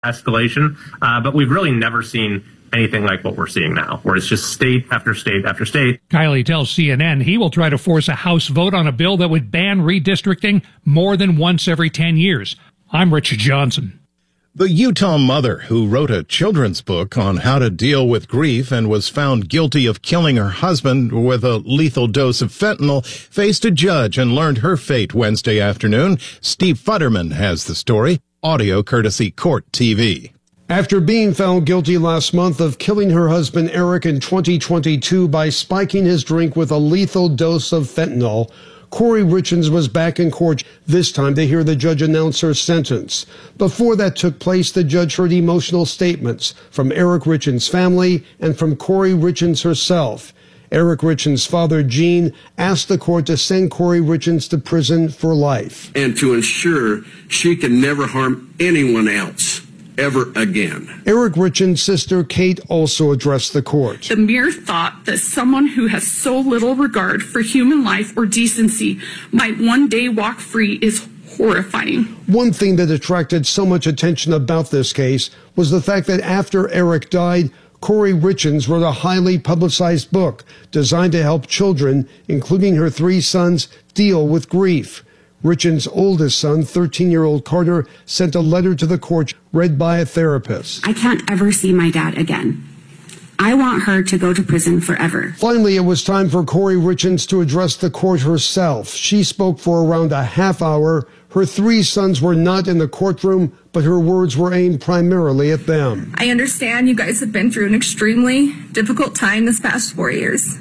escalation, but we've really never seen anything like what we're seeing now, where it's just state after state after state. Kiley tells CNN he will try to force a House vote on a bill that would ban redistricting more than once every 10 years. I'm Richard Johnson. The Utah mother who wrote a children's book on how to deal with grief and was found guilty of killing her husband with a lethal dose of fentanyl faced a judge and learned her fate Wednesday afternoon. Steve Futterman has the story. Audio courtesy Court TV. After being found guilty last month of killing her husband Eric in 2022 by spiking his drink with a lethal dose of fentanyl, Corey Richins was back in court, this time to hear the judge announce her sentence. Before that took place, the judge heard emotional statements from Eric Richins' family and from Corey Richins herself. Eric Richins' father, Gene, asked the court to send Corey Richins to prison for life. And to ensure she can never harm anyone else ever again. Eric Richins' sister, Kate, also addressed the court. The mere thought that someone who has so little regard for human life or decency might one day walk free is horrifying. One thing that attracted so much attention about this case was the fact that after Eric died, Corey Richins wrote a highly publicized book designed to help children, including her 3 sons, deal with grief. Richins' oldest son, 13-year-old Carter, sent a letter to the court read by a therapist. I can't ever see my dad again. I want her to go to prison forever. Finally, it was time for Corey Richins to address the court herself. She spoke for around a half hour. Her 3 sons were not in the courtroom, but her words were aimed primarily at them. I understand you guys have been through an extremely difficult time this past 4 years.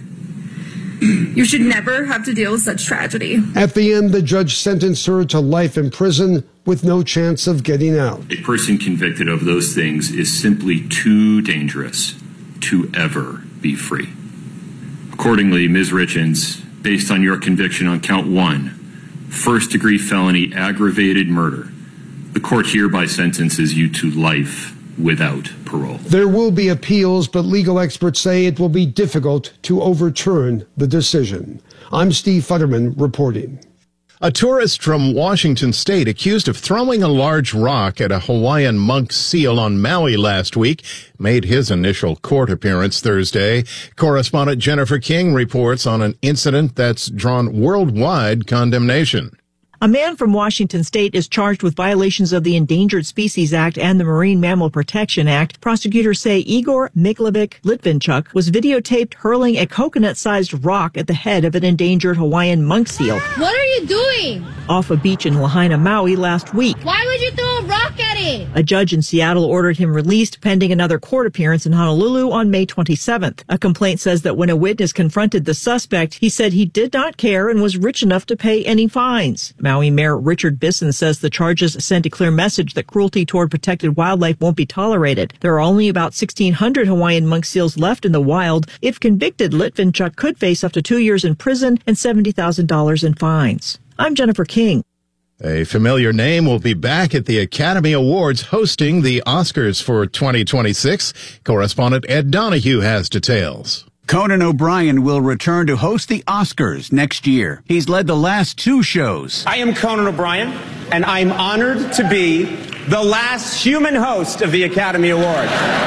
You should never have to deal with such tragedy. At the end, the judge sentenced her to life in prison with no chance of getting out. A person convicted of those things is simply too dangerous to ever be free. Accordingly, Ms. Richins, based on your conviction on count 1, first-degree felony aggravated murder, the court hereby sentences you to life without parole. There will be appeals, but legal experts say it will be difficult to overturn the decision. I'm Steve Futterman reporting. A tourist from Washington State accused of throwing a large rock at a Hawaiian monk seal on Maui last week made his initial court appearance Thursday. Correspondent Jennifer King reports on an incident that's drawn worldwide condemnation. A man from Washington State is charged with violations of the Endangered Species Act and the Marine Mammal Protection Act. Prosecutors say Igor Miklovic Litvinchuk was videotaped hurling a coconut-sized rock at the head of an endangered Hawaiian monk seal. What are you doing? Off a beach in Lahaina, Maui last week. Why would you throw a rock at it? A judge in Seattle ordered him released pending another court appearance in Honolulu on May 27th. A complaint says that when a witness confronted the suspect, he said he did not care and was rich enough to pay any fines. Maui Mayor Richard Bisson says the charges send a clear message that cruelty toward protected wildlife won't be tolerated. There are only about 1,600 Hawaiian monk seals left in the wild. If convicted, Litvinchuk could face up to 2 years in prison and $70,000 in fines. I'm Jennifer King. A familiar name will be back at the Academy Awards hosting the Oscars for 2026. Correspondent Ed Donahue has details. Conan O'Brien will return to host the Oscars next year. He's led the last 2 shows. I am Conan O'Brien, and I'm honored to be the last human host of the Academy Award.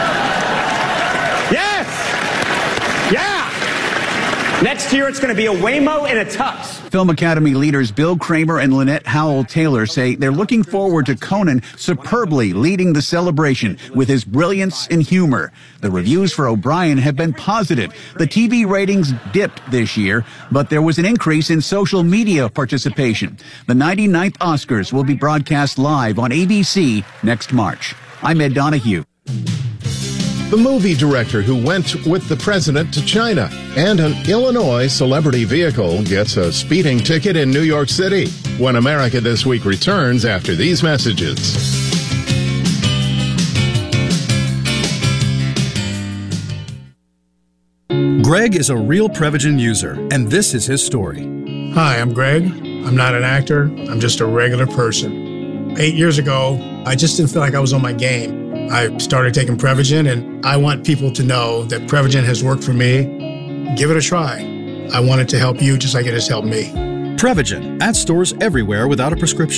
Yes! Yeah! Next year, it's going to be a Waymo and a tux. Film Academy leaders Bill Kramer and Lynette Howell-Taylor say they're looking forward to Conan superbly leading the celebration with his brilliance and humor. The reviews for O'Brien have been positive. The TV ratings dipped this year, but there was an increase in social media participation. The 99th Oscars will be broadcast live on ABC next March. I'm Ed Donahue. The movie director who went with the president to China, and an Illinois celebrity vehicle gets a speeding ticket in New York City. When America This Week returns after these messages. Greg is a real Prevagen user, and this is his story. Hi, I'm Greg. I'm not an actor. I'm just a regular person. 8 years ago, I just didn't feel like I was on my game. I started taking Prevagen, and I want people to know that Prevagen has worked for me. Give it a try. I want it to help you just like it has helped me. Prevagen, at stores everywhere without a prescription.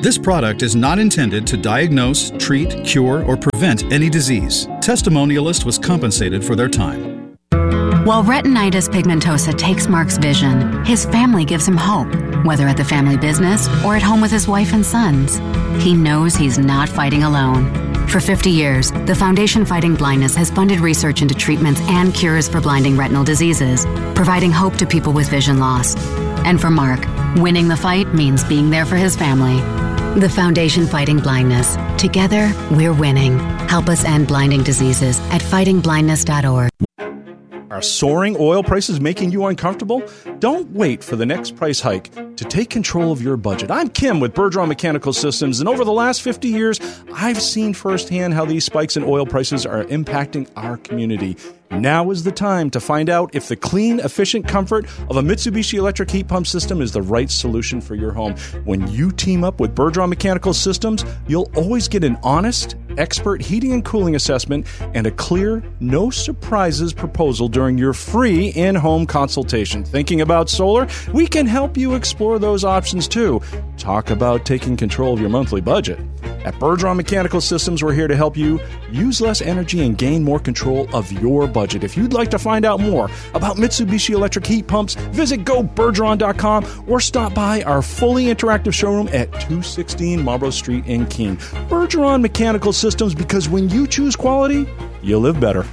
This product is not intended to diagnose, treat, cure, or prevent any disease. Testimonialist was compensated for their time. While retinitis pigmentosa takes Mark's vision, his family gives him hope, whether at the family business or at home with his wife and sons. He knows he's not fighting alone. For 50 years, the Foundation Fighting Blindness has funded research into treatments and cures for blinding retinal diseases, providing hope to people with vision loss. And for Mark, winning the fight means being there for his family. The Foundation Fighting Blindness. Together, we're winning. Help us end blinding diseases at fightingblindness.org. Are soaring oil prices making you uncomfortable? Don't wait for the next price hike to take control of your budget. I'm Kim with Bergeron Mechanical Systems, and over the last 50 years, I've seen firsthand how these spikes in oil prices are impacting our community. Now is the time to find out if the clean, efficient comfort of a Mitsubishi electric heat pump system is the right solution for your home. When you team up with Bergeron Mechanical Systems, you'll always get an honest, expert heating and cooling assessment and a clear, no surprises proposal during your free in-home consultation. Thinking about solar? We can help you explore those options too. Talk about taking control of your monthly budget. At Bergeron Mechanical Systems, we're here to help you use less energy and gain more control of your budget. If you'd like to find out more about Mitsubishi electric heat pumps, visit GoBergeron.com or stop by our fully interactive showroom at 216 Marlborough Street in Keene. Bergeron Mechanical Systems, because when you choose quality, you live better.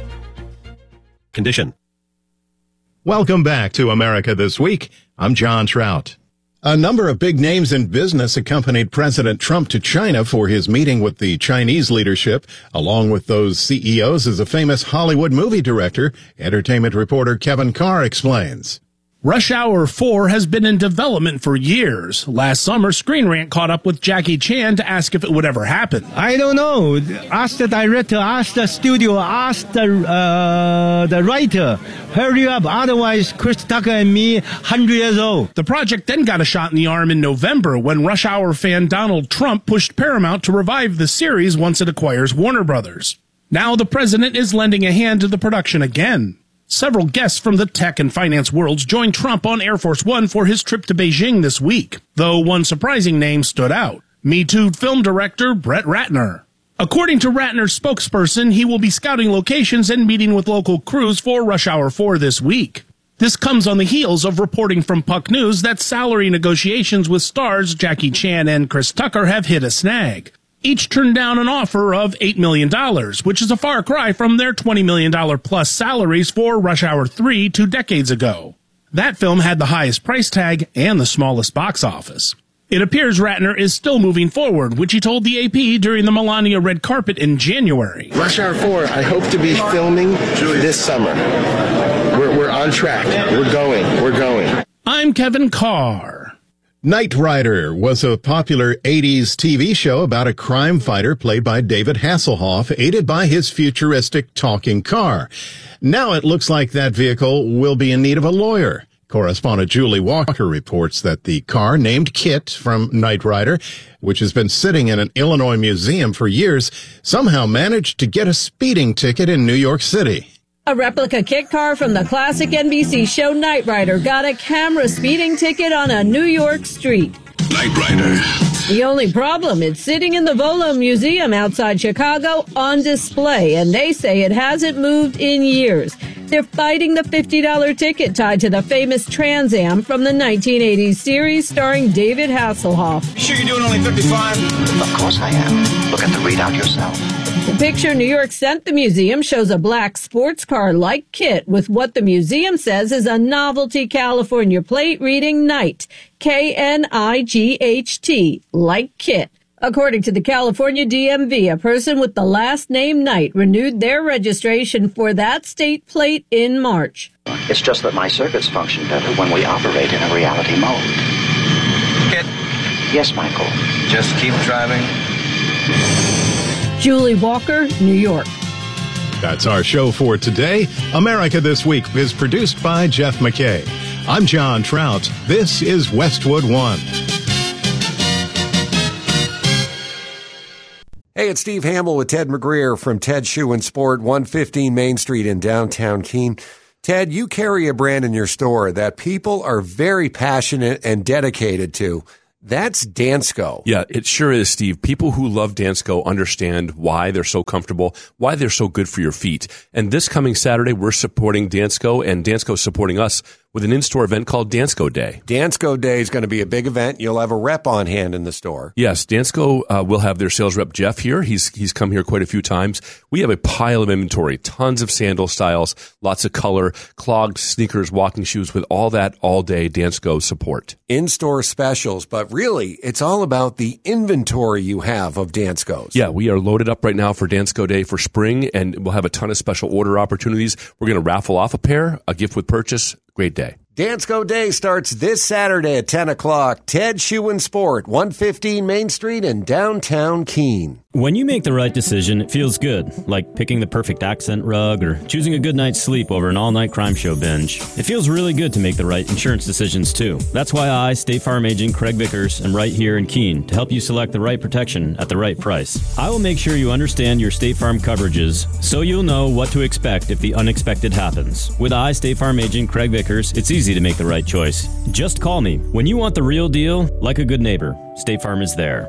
Condition. Welcome back to America This Week. I'm John Trout. A number of big names in business accompanied President Trump to China for his meeting with the Chinese leadership. Along with those CEOs is a famous Hollywood movie director. Entertainment reporter Kevin Carr explains. Rush Hour 4 has been in development for years. Last summer, Screen Rant caught up with Jackie Chan to ask if it would ever happen. I don't know. Ask the director, ask the studio, ask the writer. Hurry up, otherwise Chris Tucker and me, 100 years old. The project then got a shot in the arm in November when Rush Hour fan Donald Trump pushed Paramount to revive the series once it acquires Warner Brothers. Now the president is lending a hand to the production again. Several guests from the tech and finance worlds joined Trump on Air Force One for his trip to Beijing this week, though one surprising name stood out: Me Too film director Brett Ratner. According to Ratner's spokesperson, he will be scouting locations and meeting with local crews for Rush Hour 4 this week. This comes on the heels of reporting from Puck News that salary negotiations with stars Jackie Chan and Chris Tucker have hit a snag. Each turned down an offer of $8 million, which is a far cry from their $20 million plus salaries for Rush Hour 3 2 decades ago. That film had the highest price tag and the smallest box office. It appears Ratner is still moving forward, which he told the AP during the Melania red carpet in January. Rush Hour 4, I hope to be filming this summer. We're on track. We're going. I'm Kevin Carr. Knight Rider was a popular 80s TV show about a crime fighter played by David Hasselhoff, aided by his futuristic talking car. Now it looks like that vehicle will be in need of a lawyer. Correspondent Julie Walker reports that the car, named Kit from Knight Rider, which has been sitting in an Illinois museum for years, somehow managed to get a speeding ticket in New York City. A replica kit car from the classic NBC show Knight Rider got a camera speeding ticket on a New York street. Knight Rider. The only problem, it's sitting in the Volo Museum outside Chicago on display, and they say it hasn't moved in years. They're fighting the $50 ticket tied to the famous Trans Am from the 1980s series starring David Hasselhoff. You sure you're doing only 55? Of course I am. Look at the readout yourself. The picture New York sent the museum shows a black sports car like Kit with what the museum says is a novelty California plate reading Knight, K-N-I-G-H-T, like Kit. According to the California DMV, a person with the last name Knight renewed their registration for that state plate in March. It's just that my circuits function better when we operate in a reality mode. Kit? Yes, Michael. Just keep driving. Julie Walker, New York. That's our show for today. America This Week is produced by Jeff McKay. I'm John Trout. This is Westwood One. Hey, it's Steve Hamill with Ted McGreer from Ted Shoe and Sport, 115 Main Street in downtown Keene. Ted, you carry a brand in your store that people are very passionate and dedicated to. That's Dansko. Yeah, it sure is, Steve. People who love Dansko understand why they're so comfortable, why they're so good for your feet. And this coming Saturday, we're supporting Dansko, and Dansko's supporting us with an in-store event called Dansko Day. Dansko Day is going to be a big event. You'll have a rep on hand in the store. Yes, Dansko will have their sales rep, Jeff, here. He's come here quite a few times. We have a pile of inventory, tons of sandal styles, lots of color, clogged sneakers, walking shoes, with all that all-day Dansko support. In-store specials, but really, it's all about the inventory you have of Danskos. Yeah, we are loaded up right now for Dansko Day for spring, and we'll have a ton of special order opportunities. We're going to raffle off a pair, a gift with purchase. Great day. Dansko Day starts this Saturday at 10 o'clock. Ted Shoe and Sport, 115 Main Street in downtown Keene. When you make the right decision, it feels good, like picking the perfect accent rug or choosing a good night's sleep over an all-night crime show binge. It feels really good to make the right insurance decisions, too. That's why I, State Farm Agent Craig Vickers, am right here in Keene to help you select the right protection at the right price. I will make sure you understand your State Farm coverages so you'll know what to expect if the unexpected happens. With I, State Farm Agent Craig Vickers, it's easy to make the right choice. Just call me. When you want the real deal, like a good neighbor, State Farm is there.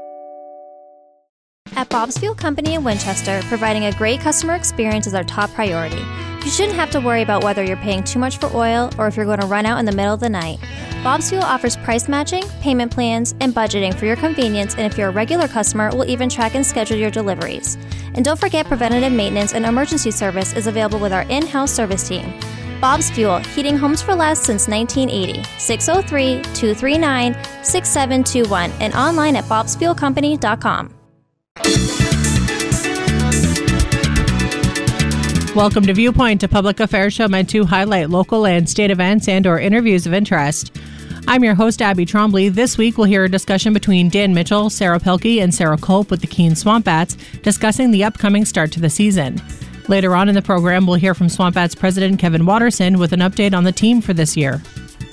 At Bob's Fuel Company in Winchester, providing a great customer experience is our top priority. You shouldn't have to worry about whether you're paying too much for oil or if you're going to run out in the middle of the night. Bob's Fuel offers price matching, payment plans, and budgeting for your convenience, and if you're a regular customer, we'll even track and schedule your deliveries. And don't forget, preventative maintenance and emergency service is available with our in-house service team. Bob's Fuel, heating homes for less since 1980. 603-239-6721 and online at bobsfuelcompany.com. Welcome to Viewpoint, a public affairs show meant to highlight local and state events and or interviews of interest. I'm your host, Abby Trombley. This week, we'll hear a discussion between Dan Mitchell, Sarah Pelkey, and Sarah Culp with the Keene Swamp Bats discussing the upcoming start to the season. Later on in the program, we'll hear from Swamp Bats president Kevin Watterson with an update on the team for this year.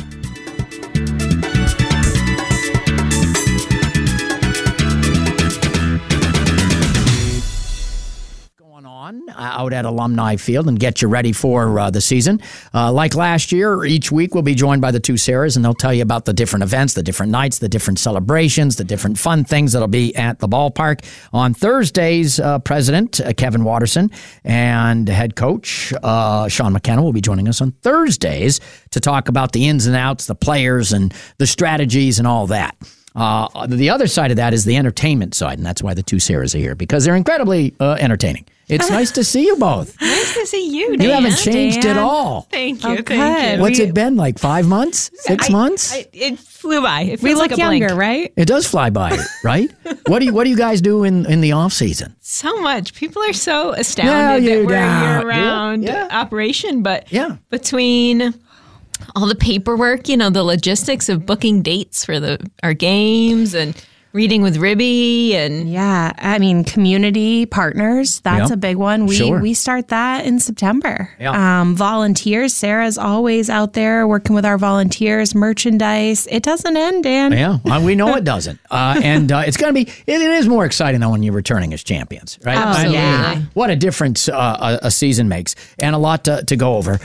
Out at Alumni Field and get you ready for the season. Like last year, each week we'll be joined by the two Sarahs, and they'll tell you about the different events, the different nights, the different celebrations, the different fun things that'll be at the ballpark. On Thursdays, President Kevin Watterson and head coach Sean McKenna will be joining us on Thursdays to talk about the ins and outs, the players, and the strategies and all that. The other side of that is the entertainment side, and that's why the two Sarahs are here, because they're incredibly entertaining. It's nice to see you both. Nice to see you, Dan. You haven't changed at all. Thank you. Thank you. What's it been, like 5 months? 6 months? It flew by. It feels we look like a younger, blink. right? It does fly by, right? What do you guys do in the off season? So much. People are so astounded that we're a year-round operation, but between all the paperwork, the logistics of booking dates for our games and reading with Ribby and community partners, that's a big one. We start that in September. Volunteers, Sarah's always out there working with our volunteers, merchandise. It doesn't end, Dan. Yeah, we know it doesn't. And it's going to be, it is more exciting than when you're returning as champions, right? Absolutely. What a difference a season makes, and a lot to go over.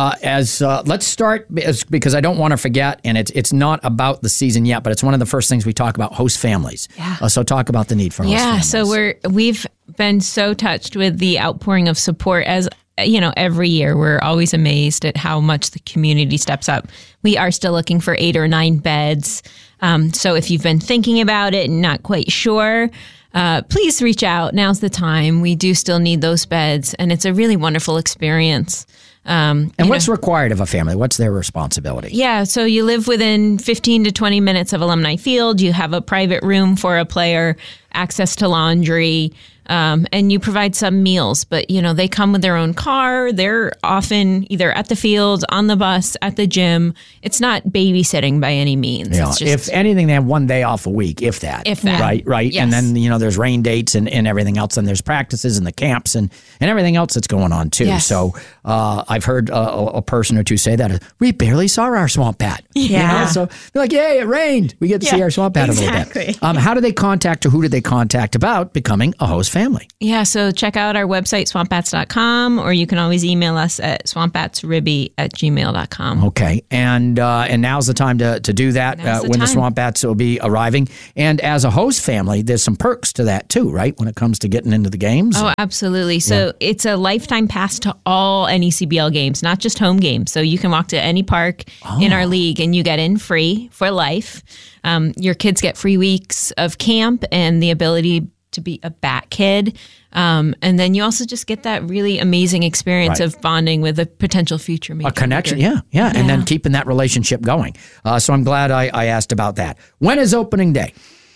Let's start, because I don't want to forget, and it's not about the season yet, but it's one of the first things we talk about, host families. Yeah. So talk about the need for host families. So we've been so touched with the outpouring of support. As every year we're always amazed at how much the community steps up. We are still looking for 8 or 9 beds. So if you've been thinking about it and not quite sure, please reach out. Now's the time. We do still need those beds, and it's a really wonderful experience. And what's required of a family? What's their responsibility? Yeah, so you live within 15 to 20 minutes of Alumni Field. You have a private room for a player, access to laundry, and you provide some meals. But, they come with their own car. They're often either at the field, on the bus, at the gym. It's not babysitting by any means. Yeah. It's just, if anything, they have one day off a week, if that. Right. Yes. And then, there's rain dates and everything else. And there's practices and the camps and everything else that's going on, too. Yes. So I've heard a person or two say that. We barely saw our swamp bat. Yeah. So they're like, yay, it rained. We get to see our swamp bat a little bit. How do they contact, or who do they contact about becoming a host family. Yeah, so check out our website, swampbats.com, or you can always email us at swampbatsribby@gmail.com. Okay, and now's the time to do that when the Swamp Bats will be arriving. And as a host family, there's some perks to that too, right? When it comes to getting into the games. Oh, absolutely. So it's a lifetime pass to all NECBL games, not just home games. So you can walk to any park in our league and you get in free for life. Your kids get free weeks of camp and the ability to be a bat kid. And then you also just get that really amazing experience of bonding with a potential future major. A connection, leaguer. yeah. And then keeping that relationship going. So I'm glad I asked about that. When is opening day?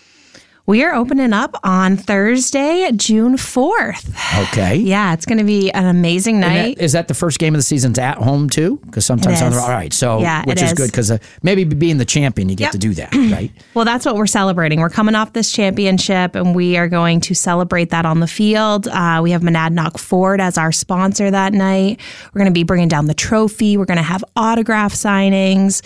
We are opening up on Thursday, June 4th. Okay. Yeah, it's going to be an amazing night. Is that the first game of the season's at home too? Because sometimes all right. So which is good because maybe being the champion, you get to do that, right? Well, that's what we're celebrating. We're coming off this championship, and we are going to celebrate that on the field. We have Monadnock Ford as our sponsor that night. We're going to be bringing down the trophy. We're going to have autograph signings,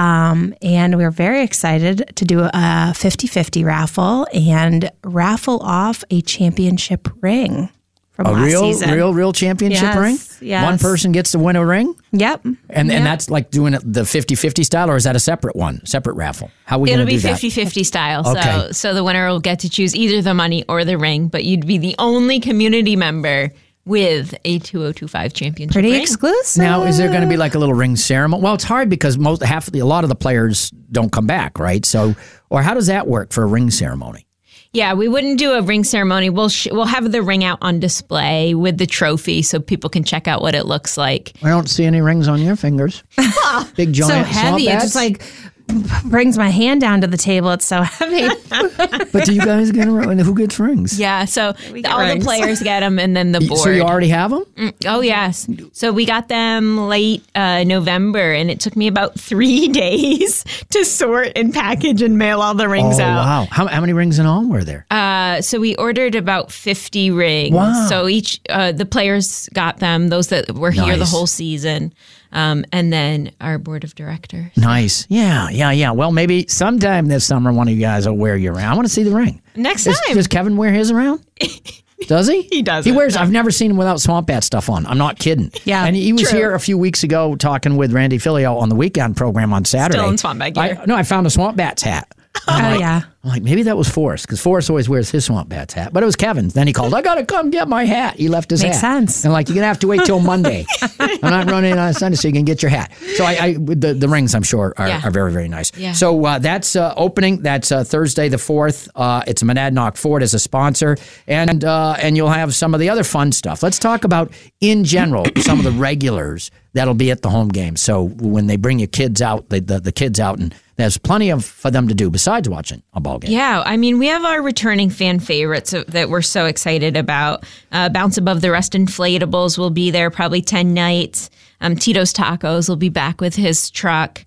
and we're very excited to do a 50-50 raffle and raffle off a championship ring from last season. real championship ring? Yes. One person gets to win a ring? Yep. And that's like doing it the 50-50 style, or is that a separate raffle? How are we going to do that? It'll be 50-50 style. Okay. So the winner will get to choose either the money or the ring, but you'd be the only community member with a 2025 championship Pretty ring. exclusive. Now, is there going to be like a little ring ceremony? Well, it's hard because a lot of the players don't come back, right? So, or how does that work for a ring ceremony? Yeah, we wouldn't do a ring ceremony. We'll have the ring out on display with the trophy so people can check out what it looks like. I don't see any rings on your fingers. Big giant so heavy. It just like brings my hand down to the table. It's so heavy. But do you guys get around? Who gets rings? Yeah, so all rings. the players get them, and then the board. So you already have them? Oh, yes. So we got them late November, and it took me about 3 days to sort and package and mail all the rings out. Wow. How many rings in all were there? So we ordered about 50 rings. Wow. So each the players got them, those that were here the whole season. And then our board of directors. Nice. Yeah. Well, maybe sometime this summer one of you guys will wear your ring. I want to see the ring. Next time. Does Kevin wear his around? Does he? He does. He wears. I've never seen him without Swamp Bat stuff on. I'm not kidding. Yeah. And he was true. here a few weeks ago talking with Randy Filio on the weekend program on Saturday. Still in Swamp Bat gear. I found a Swamp Bats hat. I'm like, maybe that was Forrest, because Forrest always wears his Swamp Bats hat. But it was Kevin's. Then he called, I got to come get my hat. He left his Makes hat. sense. And like, you're going to have to wait till Monday. I'm not running on Sunday, so you can get your hat. So the rings, I'm sure, are very, very nice. Yeah. So that's opening. That's Thursday the 4th. It's Monadnock Ford as a sponsor. And you'll have some of the other fun stuff. Let's talk about, in general, some of the regulars that'll be at the home game. So when they bring your kids out, the kids out, and there's plenty for them to do besides watching a ball game. Yeah, I mean, we have our returning fan favorites that we're so excited about. Bounce Above the Rest Inflatables will be there probably 10 nights. Tito's Tacos will be back with his truck.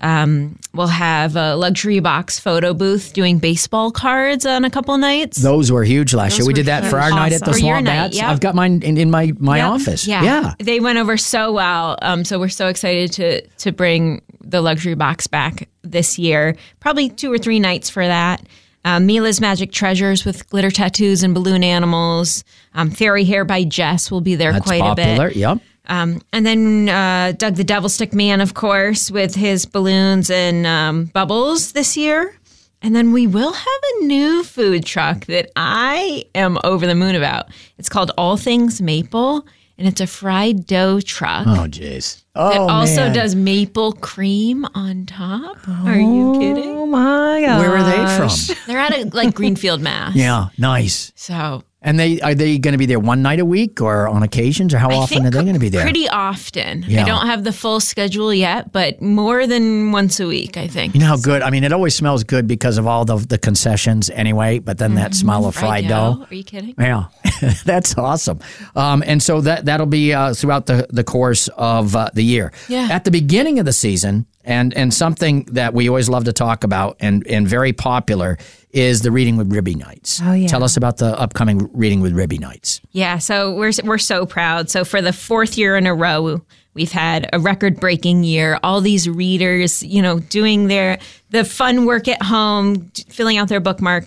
We'll have a luxury box photo booth doing baseball cards on a couple nights. Those were huge last year. We did that for our night at the Swamp Bats. Yep. I've got mine in my office. Yeah. They went over so well. So we're so excited to bring the luxury box back this year. Probably 2 or 3 nights for that. Mila's Magic Treasures with glitter tattoos and balloon animals. Fairy Hair by Jess will be there. That's quite popular. a bit. Yep. And then Doug the Devil Stick Man, of course, with his balloons and bubbles this year. And then we will have a new food truck that I am over the moon about. It's called All Things Maple, and it's a fried dough truck. Oh, jeez. That also does maple cream on top. Are you kidding? Oh, my gosh. Where are they from? They're out of Greenfield, Mass. Yeah, nice. So... And are they going to be there one night a week or on occasions, or how often are they going to be there? Pretty often. Yeah. I don't have the full schedule yet, but more than once a week, I think. You know how good? I mean, it always smells good because of all the concessions anyway, but then that smell of fried dough. Are you kidding? Yeah, that's awesome. And so that'll be throughout the course of the year. Yeah. At the beginning of the season, and something that we always love to talk about and very popular is the Reading with Ribby Nights. Oh, yeah. Tell us about the upcoming Reading with Ribby Nights. Yeah, so we're so proud. So for the 4th year in a row, we've had a record-breaking year. All these readers, doing the fun work at home, filling out their bookmarks.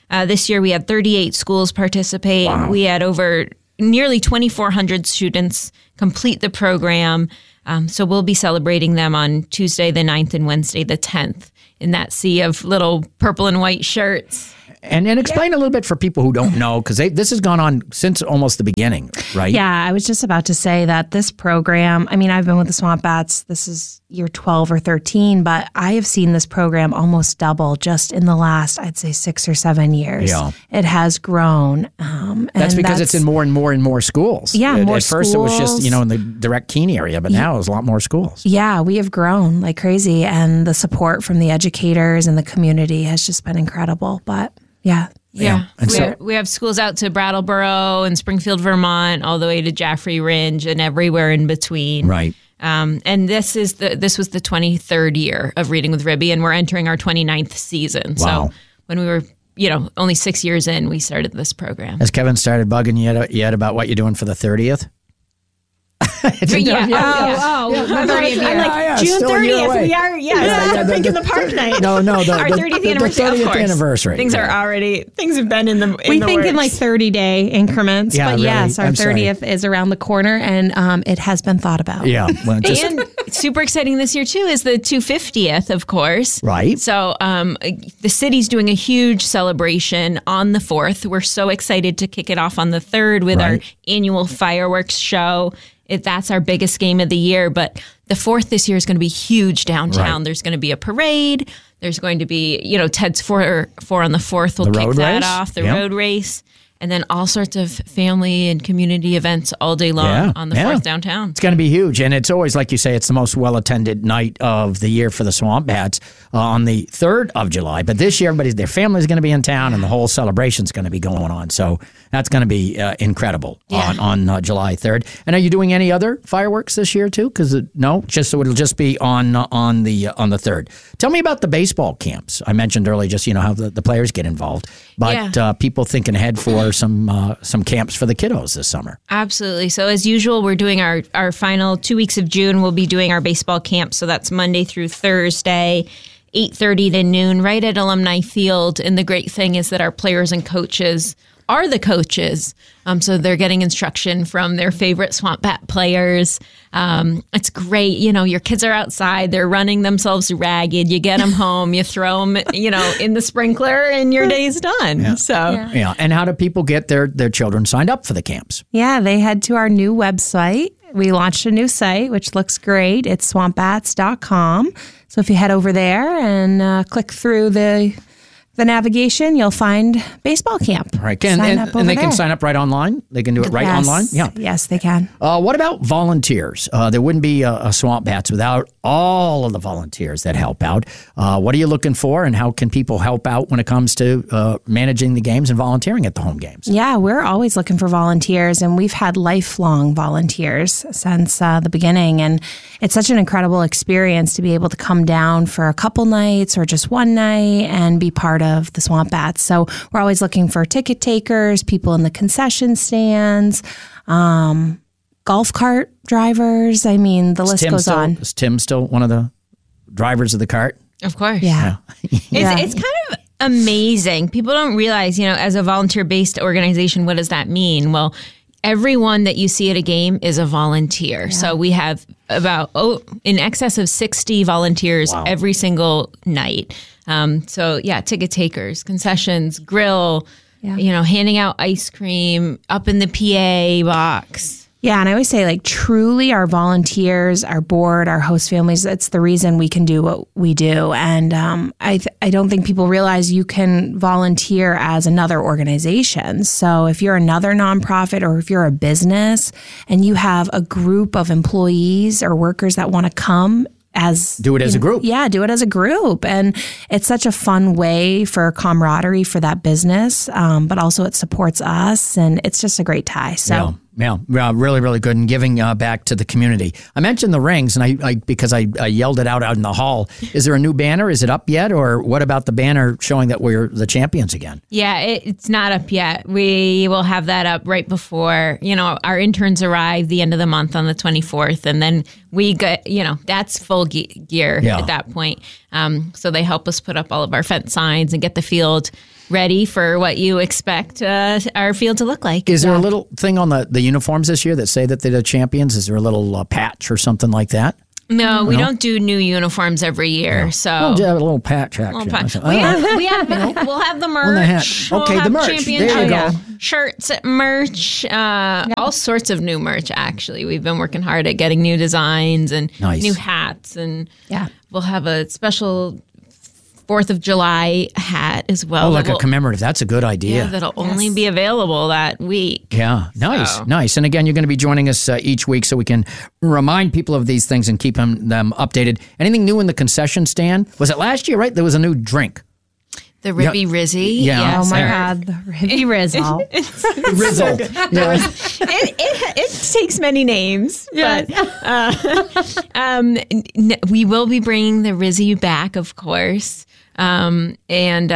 This year we had 38 schools participate. Wow. We had over nearly 2,400 students complete the program. So we'll be celebrating them on Tuesday the 9th and Wednesday the 10th in that sea of little purple and white shirts. And explain a little bit for people who don't know, because this has gone on since almost the beginning, right? Yeah, I was just about to say that this program, I mean, I've been with the Swamp Bats, this is year 12 or 13, but I have seen this program almost double just in the last, I'd say, 6 or 7 years. Yeah. It has grown. That's because it's in more and more schools. Yeah, more At first it was just, schools. in the direct Keene area, but now there's a lot more schools. Yeah, we have grown like crazy, and the support from the educators and the community has just been incredible. But yeah. Yeah. And We have schools out to Brattleboro and Springfield, Vermont, all the way to Jaffrey Ridge and everywhere in between. Right. And this was the 23rd year of Reading with Ribby, and we're entering our 29th season. Wow. So when we were, only 6 years in, we started this program. Has Kevin started bugging you yet about what you're doing for the 30th? Yeah. The 30th. I'm like, June 30th. We are, thinking the park night. No, Our 30th anniversary. The 30th anniversary. Things have been in the We think works. in like 30-day increments, Yeah, but really. yes, our I'm sorry. 30th is around the corner, and it has been thought about. Yeah. Well, And super exciting this year, too, is the 250th, of course. Right. So the city's doing a huge celebration on the 4th. We're so excited to kick it off on the 3rd with our annual fireworks show. That's our biggest game of the year. But the 4th this year is going to be huge downtown. Right. There's going to be a parade. There's going to be, Ted's 4 on the 4th will The kick road that race? off, the Yep. road race. And then all sorts of family and community events all day long on the 4th downtown. It's going to be huge. And it's always, like you say, it's the most well-attended night of the year for the Swamp Bats on the 3rd of July. But this year, their family's going to be in town and the whole celebration's going to be going on. So that's going to be incredible on July 3rd. And are you doing any other fireworks this year too? Because no, so it'll just be on the 3rd. Tell me about the baseball camps. I mentioned earlier just, how the players get involved. But people thinking ahead for some camps for the kiddos this summer. Absolutely. So as usual, we're doing our final 2 weeks of June. We'll be doing our baseball camp. So that's Monday through Thursday, 8:30 to noon, right at Alumni Field. And the great thing is that our players and coaches are the coaches. So they're getting instruction from their favorite Swamp Bat players. It's great. Your kids are outside. They're running themselves ragged. You get them home. You throw them, in the sprinkler and your day's done. Yeah. So Yeah. And how do people get their children signed up for the camps? Yeah, they head to our new website. We launched a new site, which looks great. It's swampbats.com. So if you head over there and click through the navigation, you'll find baseball camp. Right. Sign And up they over can there. sign up right online? They can do it right Yes. online? Yeah. Yes, they can. What about volunteers? There wouldn't be a Swamp Bats without all of the volunteers that help out. What are you looking for, and how can people help out when it comes to managing the games and volunteering at the home games? Yeah, we're always looking for volunteers, and we've had lifelong volunteers since the beginning. And it's such an incredible experience to be able to come down for a couple nights or just one night and be part of the Swamp Bats. So we're always looking for ticket takers, people in the concession stands, golf cart drivers. I mean, the list goes on. Is Tim still one of the drivers of the cart? Of course. Yeah. It's kind of amazing. People don't realize, as a volunteer-based organization, what does that mean? Well, everyone that you see at a game is a volunteer. So we have about in excess of 60 volunteers every single night. Ticket takers, concessions, grill, handing out ice cream, up in the PA box. Yeah, and I always say, truly our volunteers, our board, our host families, it's the reason we can do what we do. And I don't think people realize you can volunteer as another organization. So if you're another nonprofit or if you're a business and you have a group of employees or workers that want to come, do it as a group. Yeah, do it as a group. And it's such a fun way for camaraderie for that business, but also it supports us, and it's just a great tie. So. Yeah, really, really good, and giving back to the community. I mentioned the rings, and I because I yelled it out in the hall. Is there a new banner? Is it up yet? Or what about the banner showing that we're the champions again? Yeah, it's not up yet. We will have that up right before, our interns arrive the end of the month on the 24th, and then we get, that's full gear at that point. So they help us put up all of our fence signs and get the field ready for what you expect our field to look like. Is there a little thing on the uniforms this year that say that they're the champions? Is there a little patch or something like that? No, we don't do new uniforms every year. So we'll have a little patch action. We'll have the merch. Okay, the merch. There you go. Shirts, merch, all sorts of new merch. Actually, we've been working hard at getting new designs and new hats, and we'll have a special 4th of July hat as well. Oh, like a commemorative. That's a good idea. Yeah, that'll only be available that week. Yeah, nice. And again, you're going to be joining us each week so we can remind people of these things and keep them updated. Anything new in the concession stand? Was it last year, right? There was a new drink. The Ribby Rizzy. Yeah. Yes. Oh, my God. The Ribby Rizzle. Rizzle. It takes many names. But we will be bringing the Rizzy back, of course. Nothing. And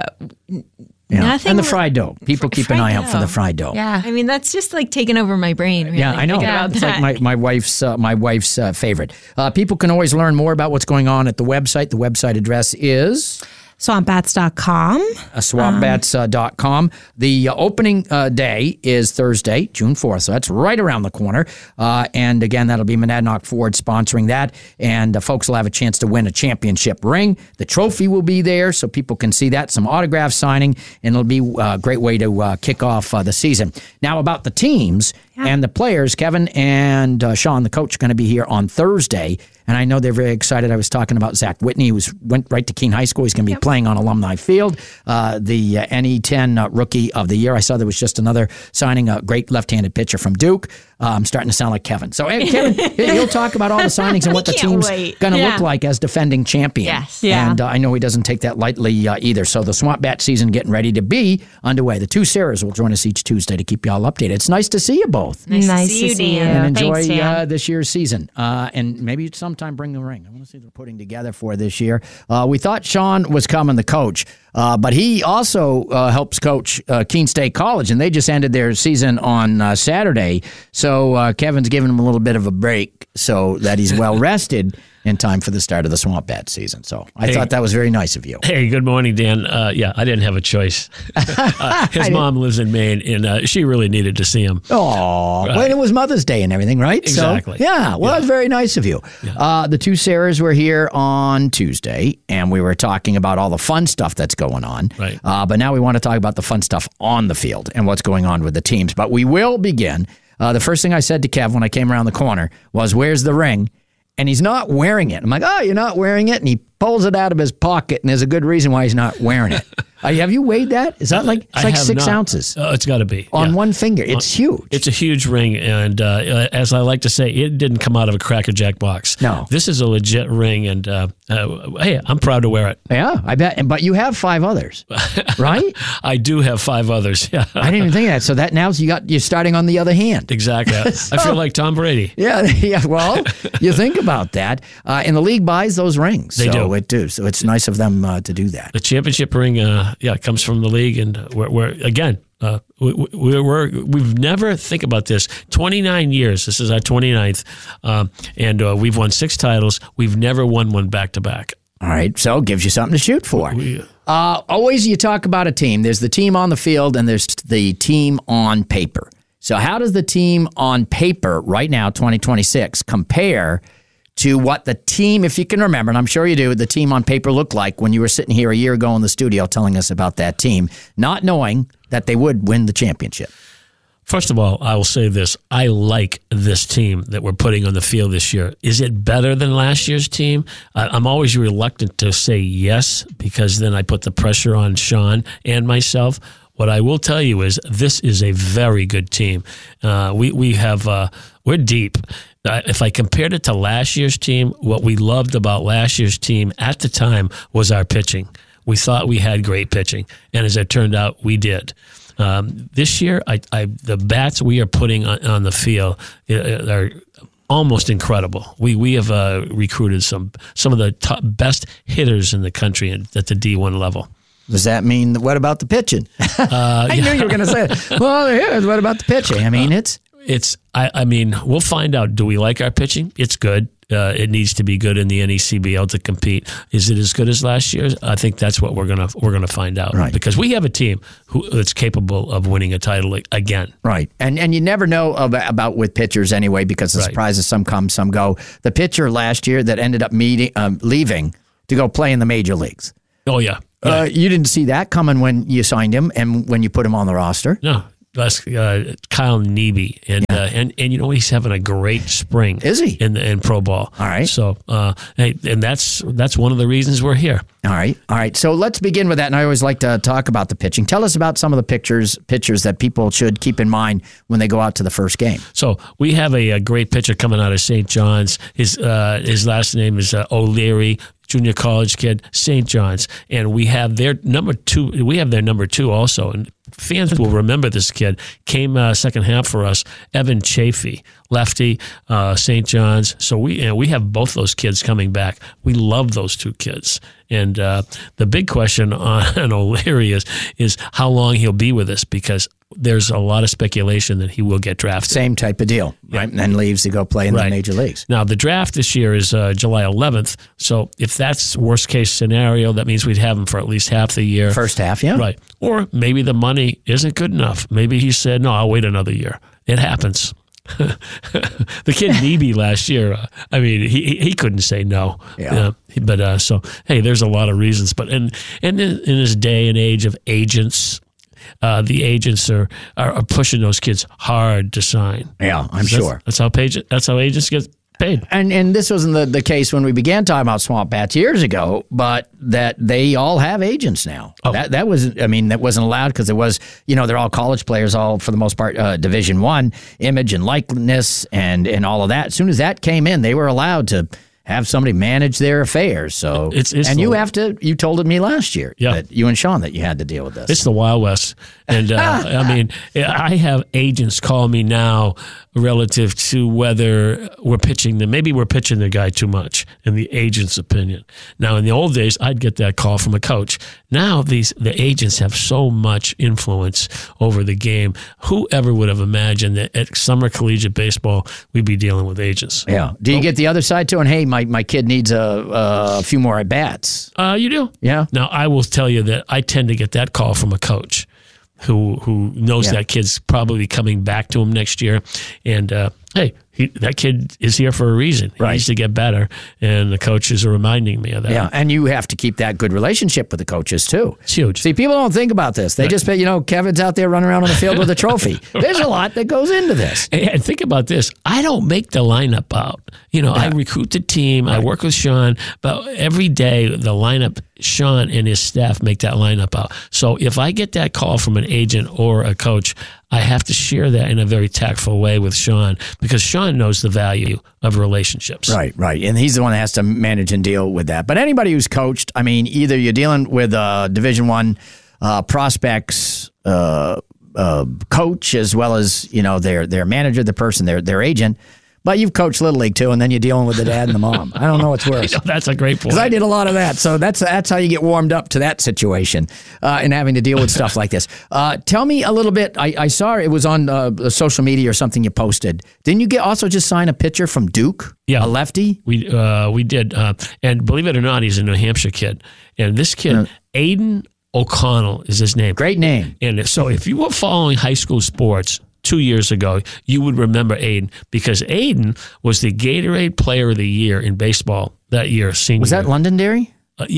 the fried dough. People keep an eye out for the fried dough. Yeah, I mean that's just like taking over my brain. Really, yeah, I know. It's like my wife's favorite. People can always learn more about what's going on at the website. The website address is swampbats.com. Swampbats.com. The opening day is Thursday, June 4th, so that's right around the corner. And again, that'll be Monadnock Ford sponsoring that, and folks will have a chance to win a championship ring. The trophy will be there, so people can see that, some autograph signing, and it'll be a great way to kick off the season. Now, about the teams and the players, Kevin and Sean, the coach, are going to be here on Thursday. And I know they're very excited. I was talking about Zach Whitney, who went right to Keene High School. He's going to be playing on Alumni Field. The NE10 Rookie of the Year. I saw there was just another signing, a great left-handed pitcher from Duke. I'm starting to sound like Kevin. So, Kevin, he'll talk about all the signings and what the team's going to look like as defending champion. Yes. Yeah. And I know he doesn't take that lightly either. So the Swamp Bat season getting ready to be underway. The two Sarahs will join us each Tuesday to keep you all updated. It's nice to see you both. Nice to see you, Dan. And enjoy Thanks, this year's season. And maybe sometime bring the ring. I want to see what they're putting together for this year. We thought Sean was coming, the coach, but he also helps coach Keene State College, and they just ended their season on Saturday. So Kevin's giving him a little bit of a break so that he's well rested in time for the start of the Swamp Bat season. So I thought that was very nice of you. Hey, good morning, Dan. I didn't have a choice. His mom lives in Maine, and she really needed to see him. Oh, well, it was Mother's Day and everything, right? Exactly. So, that was very nice of you. Yeah. The two Sarahs were here on Tuesday, and we were talking about all the fun stuff that's going on. Right. But now we want to talk about the fun stuff on the field and what's going on with the teams. But we will begin. The first thing I said to Kev when I came around the corner was, "Where's the ring?" And he's not wearing it. I'm like, "Oh, you're not wearing it?" And he pulls it out of his pocket, and there's a good reason why he's not wearing it. Have you weighed that? Is that like it's like 6 ounces? It's got to be on one finger. It's huge. It's a huge ring, and as I like to say, it didn't come out of a Cracker Jack box. No, this is a legit ring, and hey, I'm proud to wear it. Yeah, I bet. But you have 5 others, right? I do have 5 others. Yeah, I didn't even think of that. So that now you're starting on the other hand. Exactly. So, I feel like Tom Brady. Yeah. Well, you think about that, and the league buys those rings. They do. It do. So it's nice of them to do that. The championship ring, it comes from the league, and we're again. We've never think about this. 29 years. This is our 29th, and we've won 6 titles. We've never won one back to back. All right, so it gives you something to shoot for. Always, you talk about a team. There's the team on the field, and there's the team on paper. So, how does the team on paper right now, 2026, compare to what the team, if you can remember, and I'm sure you do, the team on paper looked like when you were sitting here a year ago in the studio telling us about that team, not knowing that they would win the championship? First of all, I will say this. I like this team that we're putting on the field this year. Is it better than last year's team? I'm always reluctant to say yes, because then I put the pressure on Sean and myself. What I will tell you is this is a very good team. We're deep. If I compared it to last year's team, what we loved about last year's team at the time was our pitching. We thought we had great pitching, and as it turned out, we did. This year, the bats we are putting on the field are almost incredible. We have recruited some of the best hitters in the country at the D1 level. Does that mean, what about the pitching? I knew you were going to say it. Well, what about the pitching? I mean, I mean, we'll find out. Do we like our pitching? It's good. it needs to be good in the NECBL to compete. Is it as good as last year's? I think that's what we're gonna find out. Right. Because we have a team that's capable of winning a title again. Right. And you never know about with pitchers anyway, because the surprises, some come, some go. The pitcher last year that ended up leaving to go play in the major leagues. Oh, yeah. You didn't see that coming when you signed him and when you put him on the roster. No. That's Kyle Nebe, and you know he's having a great spring. Is he in pro ball? All right. So and that's one of the reasons we're here. All right. So let's begin with that. And I always like to talk about the pitching. Tell us about some of the pitchers that people should keep in mind when they go out to the first game. So we have a great pitcher coming out of St. John's. His last name is O'Leary. Junior college kid, St. John's, and we have their number 2. We have their number 2 also, and fans will remember this kid. Came second half for us, Evan Chafee, lefty, St. John's. So we have both those kids coming back. We love those 2 kids, and the big question on O'Leary is how long he'll be with us, because there's a lot of speculation that he will get drafted. Same type of deal, right? And then leaves to go play in the major leagues. Now, the draft this year is July 11th. So if that's worst case scenario, that means we'd have him for at least half the year. First half, yeah. Right. Or maybe the money isn't good enough. Maybe he said, no, I'll wait another year. It happens. The kid Nebe last year, I mean, he couldn't say no. Yeah. But so, hey, there's a lot of reasons. But in this day and age of agents, the agents are pushing those kids hard to sign. Yeah, I'm sure. That's how agents get paid. And this wasn't the case when we began talking about Swamp Bats years ago, but that they all have agents now. Oh. That wasn't allowed because it was, they're all college players, all for the most part Division I, image and likeness and all of that. As soon as that came in, they were allowed to have somebody manage their affairs. So you told me last year that you and Sean that you had to deal with this. It's the Wild West. And I mean, I have agents call me now relative to whether we're pitching them. Maybe we're pitching the guy too much, in the agent's opinion. Now, in the old days, I'd get that call from a coach. Now, the agents have so much influence over the game. Whoever would have imagined that at summer collegiate baseball, we'd be dealing with agents? Yeah. Do you get the other side too? And hey, my kid needs a few more at bats. You do? Yeah. Now, I will tell you that I tend to get that call from a coach who knows that kid's probably coming back to him next year. And, hey, that kid is here for a reason. He needs to get better, and the coaches are reminding me of that. Yeah, and you have to keep that good relationship with the coaches, too. It's huge. See, people don't think about this. They just, Kevin's out there running around on the field with a trophy. There's a lot that goes into this. And think about this. I don't make the lineup out. I recruit the team. I work with Sean. But every day, the lineup, Sean and his staff make that lineup out. So if I get that call from an agent or a coach, I have to share that in a very tactful way with Sean, because Sean knows the value of relationships. Right. And he's the one that has to manage and deal with that. But anybody who's coached, I mean, either you're dealing with Division I prospects, coach, as well as, their manager, the person, their agent. But you've coached Little League, too, and then you're dealing with the dad and the mom. I don't know what's worse. That's a great point. Because I did a lot of that. So that's how you get warmed up to that situation and having to deal with stuff like this. Tell me a little bit. I saw it was on social media or something you posted. Didn't you also just sign a pitcher from Duke? Yeah. A lefty? We did. And believe it or not, he's a New Hampshire kid. And this kid, Aiden O'Connell is his name. Great name. And so if you were following high school sports 2 years ago, you would remember Aiden, because Aiden was the Gatorade Player of the Year in baseball that year. Senior. Was that Londonderry?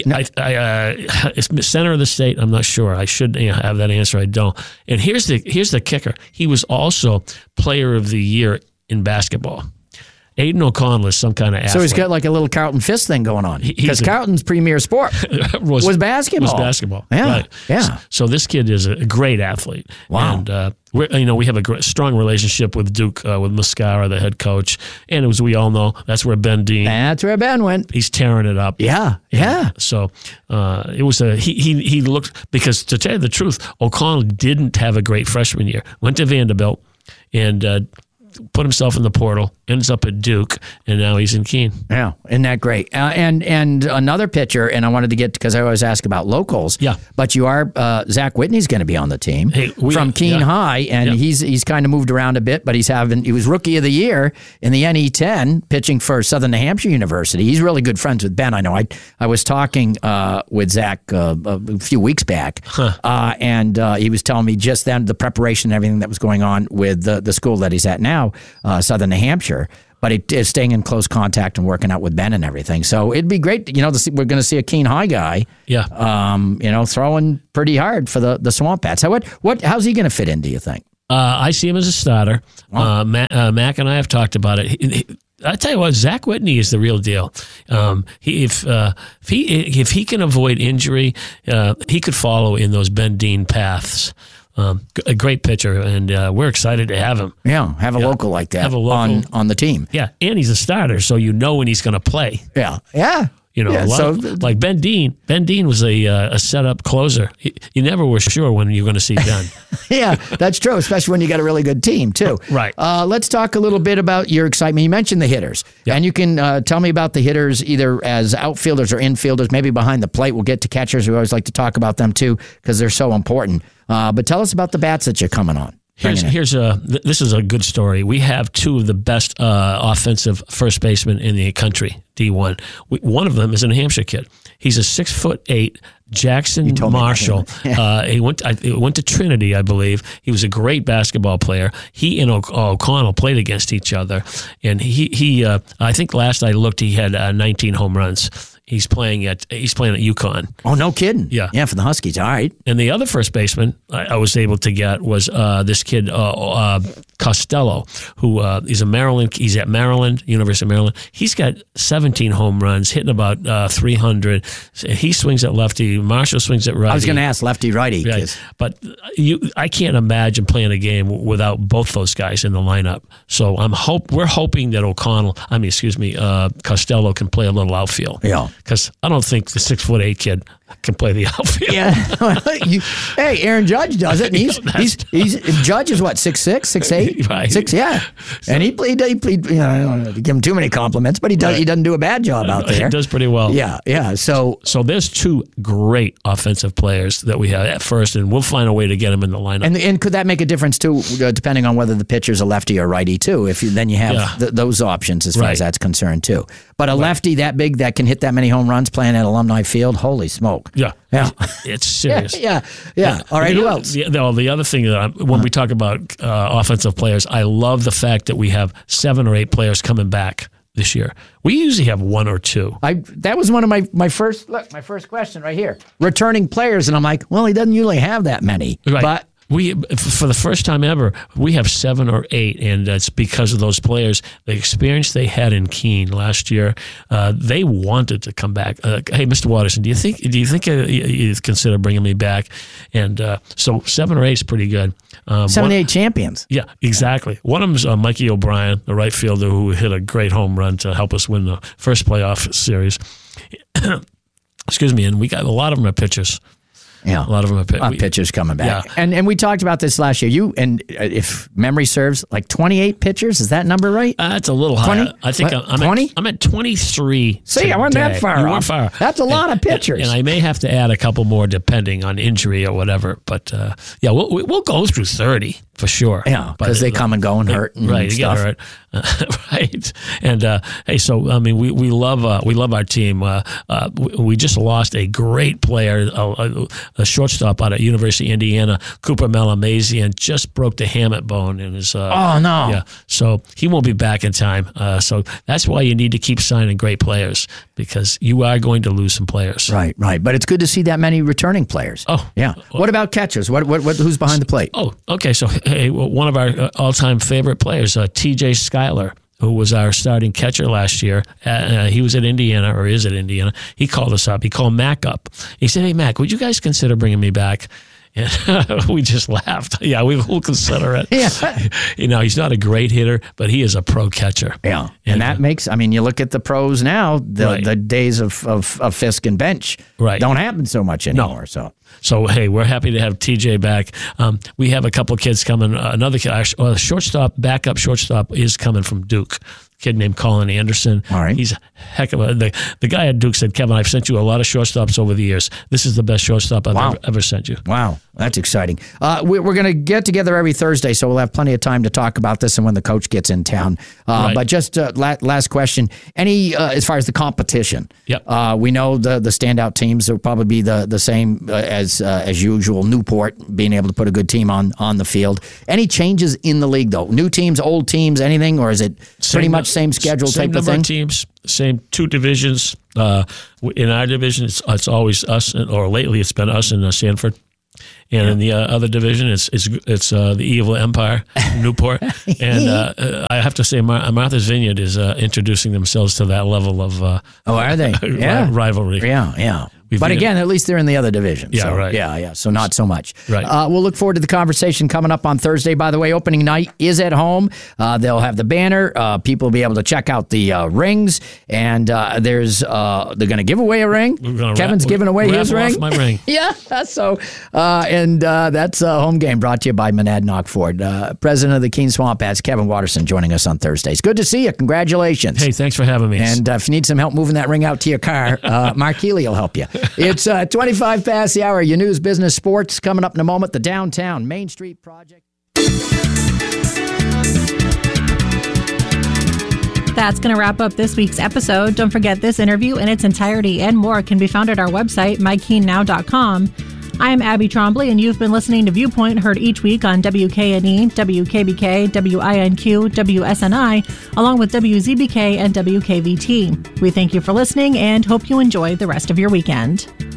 It's center of the state. I'm not sure. I should have that answer. I don't. And here's the kicker. He was also Player of the Year in basketball. Aiden O'Connell is some kind of athlete. So he's got like a little Carlton Fist thing going on. Because Carlton's premier sport was basketball. Yeah. Right. Yeah. So this kid is a great athlete. Wow. And we have a strong relationship with Duke, with Muscara, the head coach. And as we all know, that's where Ben Dean. That's where Ben went. He's tearing it up. Yeah. So it was he looked, because to tell you the truth, O'Connell didn't have a great freshman year. Went to Vanderbilt and put himself in the portal ends up at Duke, and now he's in Keene. Yeah, isn't that great? And another pitcher, and I wanted to get, because I always ask about locals. Yeah. But you are, Zach Whitney's going to be on the team from Keene High, and he's kind of moved around a bit, but he was Rookie of the Year in the NE10, pitching for Southern New Hampshire University. He's really good friends with Ben. I know. I was talking with Zach a few weeks back, and he was telling me just then the preparation and everything that was going on with the school that he's at now, Southern New Hampshire. But it is staying in close contact and working out with Ben and everything. So it'd be great, to see. We're going to see a Keene High guy, throwing pretty hard for the Swamp Bats. How's he going to fit in, do you think? I see him as a starter. Mac and I have talked about it. I tell you what, Zach Whitney is the real deal. If he can avoid injury, he could follow in those Ben Dean paths. A great pitcher, and we're excited to have him. Yeah, have a local like that on the team. Yeah, and he's a starter, so when he's going to play. Yeah. Like Ben Dean. Ben Dean was a setup closer. You never were sure when you were going to see Ben. Yeah, that's true, especially when you got a really good team, too. Right. Let's talk a little bit about your excitement. You mentioned the hitters, and you can tell me about the hitters either as outfielders or infielders, maybe behind the plate. We'll get to catchers. We always like to talk about them, too, because they're so important. But tell us about the bats that you're coming on. This is a good story. We have two of the best offensive first basemen in the country, D1. One of them is a New Hampshire kid. He's a 6'8" Jackson Marshall. He went to Trinity, I believe. He was a great basketball player. He and O'Connell played against each other, and he I think last I looked, he had 19 home runs. He's playing at UConn. Oh, no kidding. Yeah, for the Huskies. All right. And the other first baseman I was able to get was this kid Costello, who is a Maryland. He's at Maryland, University of Maryland. He's got 17 home runs, hitting about 300. He swings at lefty. Marshall swings at righty. I was going to ask lefty righty, right. But I can't imagine playing a game without both those guys in the lineup. So we're hoping that Costello can play a little outfield. Yeah. Because I don't think the 6'8" kid can play the outfield. Yeah. Hey, Aaron Judge does it. And Judge is what, 6'6", 6'8"? Right. 6, yeah. So, and he played, I don't know, to give him too many compliments, but he doesn't do a bad job out there. He does pretty well. Yeah. So there's two great offensive players that we have at first, and we'll find a way to get them in the lineup. And could that make a difference too, depending on whether the pitcher's a lefty or righty too? Then you have those options as far as that's concerned too. But a lefty that big that can hit that many home runs playing at Alumni Field, holy smoke! Yeah, it's serious. Yeah. All right, who else? The other thing that when we talk about offensive players, I love the fact that we have 7 or 8 players coming back this year. We usually have 1 or 2. That was one of my first question right here. Returning players, and I'm like, well, he doesn't usually have that many, right. But we, for the first time ever, we have 7 or 8, and it's because of those players. The experience they had in Keene last year, they wanted to come back. Hey, Mr. Watterson, do you think you'd consider bringing me back? And so 7 or 8 is pretty good. 7 or 8 champions. Yeah, exactly. One of them is Mikey O'Brien, the right fielder who hit a great home run to help us win the first playoff series. Excuse me, and we got a lot of them are pitchers. Yeah, a lot of them are pitchers coming back. Yeah. And we talked about this last year. If memory serves, like 28 pitchers. Is that number right? It's a little high. I think I'm 20? I'm at 23. See, I wasn't that far. You weren't far. That's a lot of pitchers. And I may have to add a couple more depending on injury or whatever. But we'll go through 30 for sure. Yeah, because they come and go and hurt and right, stuff. Get hurt. Right. And hey, so I mean, we love our team. We just lost a great player, a shortstop out of University of Indiana, Cooper Malamazian, just broke the hamate bone in his. Oh no! Yeah, so he won't be back in time. So that's why you need to keep signing great players, because you are going to lose some players. Right. But it's good to see that many returning players. Oh yeah. What about catchers? What who's behind the plate? Oh, okay. So hey, one of our all-time favorite players, T.J. Schuyler, who was our starting catcher last year. He was at Indiana, or is at Indiana. He called us up. He called Mac up. He said, hey, Mac, would you guys consider bringing me back? And we just laughed. Yeah, we'll consider it. Yeah. He's not a great hitter, but he is a pro catcher. Yeah. And that makes, you look at the pros now, the days of Fisk and bench don't happen so much anymore. No. So, hey, we're happy to have TJ back. We have a couple of kids coming. Another kid, backup shortstop is coming from Duke. Kid named Colin Anderson. All right. He's a heck of a... The guy at Duke said, Kevin, I've sent you a lot of shortstops over the years. This is the best shortstop I've ever sent you. Wow. That's exciting. We're going to get together every Thursday, so we'll have plenty of time to talk about this and when the coach gets in town. But just last question. As far as the competition, we know the standout teams will probably be the same as usual. Newport being able to put a good team on the field. Any changes in the league, though? New teams, old teams, anything? Or is it pretty much same schedule type of thing? Same number of teams, same 2 divisions. In our division, it's always us, or lately it's been us and Sanford. And in the other division, it's the Evil Empire, Newport. And I have to say, Martha's Vineyard is introducing themselves to that level of are they? rivalry. Yeah. But again, at least they're in the other division. Yeah, so, right. Yeah. So not so much. Right. We'll look forward to the conversation coming up on Thursday. By the way, opening night is at home. They'll have the banner. People will be able to check out the rings. And they're going to give away a ring. Kevin's giving away his ring. Off my ring. Yeah. So, that's a home game brought to you by Monadnock Ford. President of the Keene Swamp Bats, Kevin Watterson, joining us on Thursdays. Good to see you. Congratulations. Hey, thanks for having me. And if you need some help moving that ring out to your car, Mark Healy will help you. It's 25 past the hour. Your news, business, sports coming up in a moment. The Downtown Main Street Project. That's going to wrap up this week's episode. Don't forget this interview in its entirety and more can be found at our website, mykeenenow.com. I am Abby Trombley, and you've been listening to Viewpoint, heard each week on WKNE, WKBK, WINQ, WSNI, along with WZBK and WKVT. We thank you for listening and hope you enjoy the rest of your weekend.